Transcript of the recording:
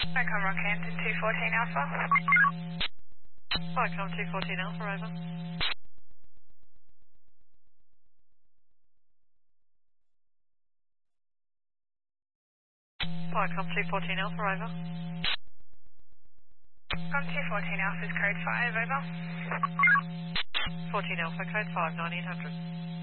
Welcome Rockhampton 214 Alpha. Welcome 214 Alpha, over. Welcome 214 Alpha, over. Welcome 214 Alpha's code 5, over. 14 Alpha, code 5, 9800.